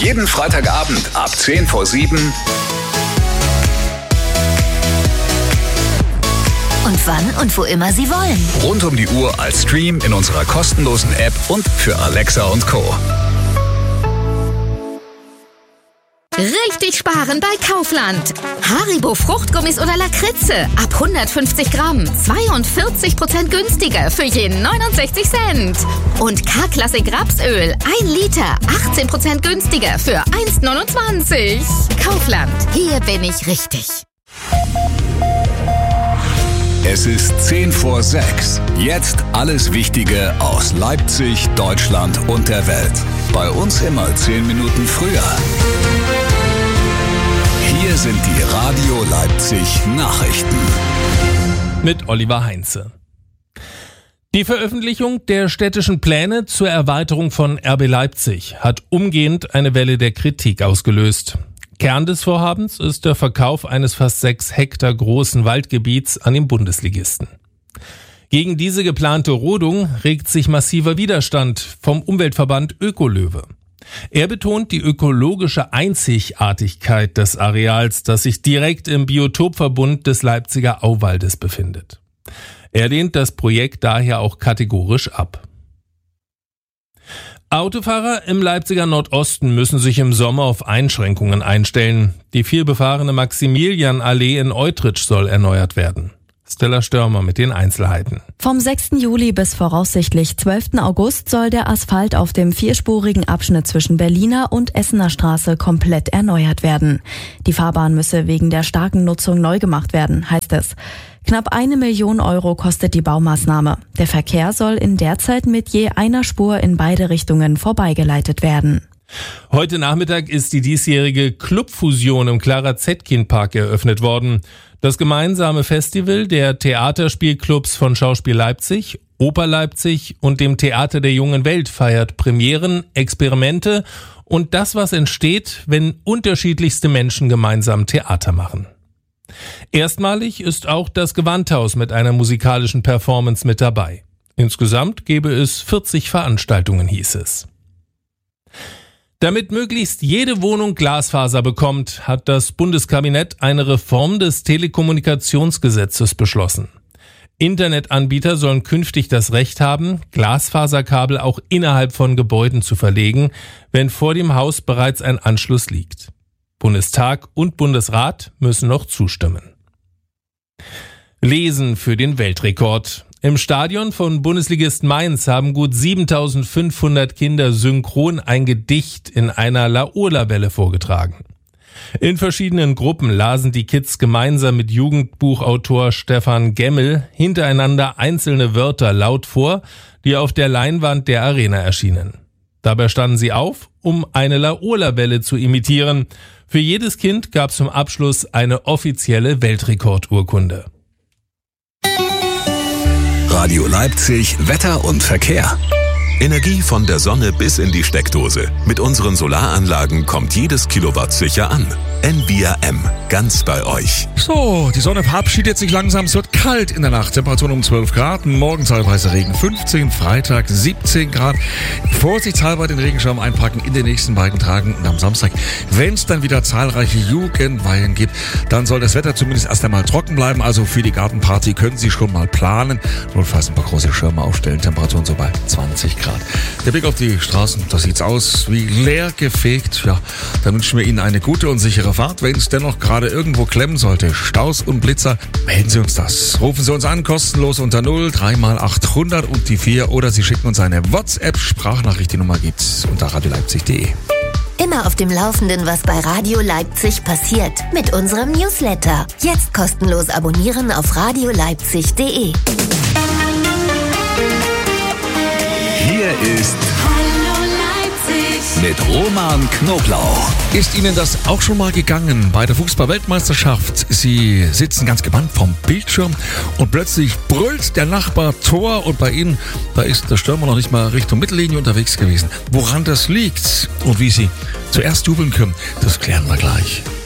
Jeden Freitagabend ab 6:50. Und wann und wo immer Sie wollen. Rund um die Uhr als Stream in unserer kostenlosen App und für Alexa und Co. Richtig sparen bei Kaufland. Haribo Fruchtgummis oder Lakritze ab 150 Gramm. 42% günstiger für jeden 69 Cent. Und K-Klassik Rapsöl 1 Liter. 18% günstiger für 1,29. Kaufland. Hier bin ich richtig. Es ist 5:10. Jetzt alles Wichtige aus Leipzig, Deutschland und der Welt. Bei uns immer 10 Minuten früher. Hier sind die Radio Leipzig Nachrichten. Mit Oliver Heinze. Die Veröffentlichung der städtischen Pläne zur Erweiterung von RB Leipzig hat umgehend eine Welle der Kritik ausgelöst. Kern des Vorhabens ist der Verkauf eines fast 6 Hektar großen Waldgebiets an den Bundesligisten. Gegen diese geplante Rodung regt sich massiver Widerstand vom Umweltverband Ökolöwe. Er betont die ökologische Einzigartigkeit des Areals, das sich direkt im Biotopverbund des Leipziger Auwaldes befindet. Er lehnt das Projekt daher auch kategorisch ab. Autofahrer im Leipziger Nordosten müssen sich im Sommer auf Einschränkungen einstellen. Die vielbefahrene Maximilianallee in Eutrich soll erneuert werden. Stella Störmer mit den Einzelheiten. Vom 6. Juli bis voraussichtlich 12. August soll der Asphalt auf dem 4-spurigen Abschnitt zwischen Berliner und Essener Straße komplett erneuert werden. Die Fahrbahn müsse wegen der starken Nutzung neu gemacht werden, heißt es. Knapp 1 Million Euro kostet die Baumaßnahme. Der Verkehr soll in der Zeit mit je einer Spur in beide Richtungen vorbeigeleitet werden. Heute Nachmittag ist die diesjährige Clubfusion im Clara-Zetkin-Park eröffnet worden. Das gemeinsame Festival der Theaterspielclubs von Schauspiel Leipzig, Oper Leipzig und dem Theater der Jungen Welt feiert Premieren, Experimente und das, was entsteht, wenn unterschiedlichste Menschen gemeinsam Theater machen. Erstmalig ist auch das Gewandhaus mit einer musikalischen Performance mit dabei. Insgesamt gäbe es 40 Veranstaltungen, hieß es. Damit möglichst jede Wohnung Glasfaser bekommt, hat das Bundeskabinett eine Reform des Telekommunikationsgesetzes beschlossen. Internetanbieter sollen künftig das Recht haben, Glasfaserkabel auch innerhalb von Gebäuden zu verlegen, wenn vor dem Haus bereits ein Anschluss liegt. Bundestag und Bundesrat müssen noch zustimmen. Lesen für den Weltrekord. Im Stadion von Bundesligist Mainz haben gut 7.500 Kinder synchron ein Gedicht in einer La-Urla-Welle vorgetragen. In verschiedenen Gruppen lasen die Kids gemeinsam mit Jugendbuchautor Stefan Gemmel hintereinander einzelne Wörter laut vor, die auf der Leinwand der Arena erschienen. Dabei standen sie auf, um eine La-Urla-Welle zu imitieren. Für jedes Kind gab es zum Abschluss eine offizielle Weltrekordurkunde. Radio Leipzig, Wetter und Verkehr. Energie von der Sonne bis in die Steckdose. Mit unseren Solaranlagen kommt jedes Kilowatt sicher an. NVRM, ganz bei euch. So, die Sonne verabschiedet sich langsam. Es wird kalt in der Nacht. Temperaturen um 12 Grad. Morgen teilweise Regen 15, Freitag 17 Grad. Vorsichtshalber den Regenschirm einpacken in den nächsten beiden Tagen. Und am Samstag, wenn es dann wieder zahlreiche Jugendweihen gibt, dann soll das Wetter zumindest erst einmal trocken bleiben. Also für die Gartenparty können Sie schon mal planen. Notfalls ein paar große Schirme aufstellen. Temperaturen so bei 20 Grad. Der Blick auf die Straßen, da sieht's aus wie leer gefegt. Ja, dann wünschen wir Ihnen eine gute und sichere Fahrt. Wenn es dennoch gerade irgendwo klemmen sollte, Staus und Blitzer, melden Sie uns das. Rufen Sie uns an, kostenlos unter 0 3x800 und die 4 oder Sie schicken uns eine WhatsApp-Sprachnachricht. Die Nummer gibt's unter radioleipzig.de. Immer auf dem Laufenden, was bei Radio Leipzig passiert. Mit unserem Newsletter. Jetzt kostenlos abonnieren auf radioleipzig.de. Hier ist Hallo Leipzig. mit Roman Knoblauch. Ist Ihnen das auch schon mal gegangen bei der Fußball-Weltmeisterschaft? Sie sitzen ganz gebannt vorm Bildschirm und plötzlich brüllt der Nachbar Tor und bei Ihnen, da ist der Stürmer noch nicht mal Richtung Mittellinie unterwegs gewesen. Woran das liegt und wie Sie zuerst jubeln können, das klären wir gleich.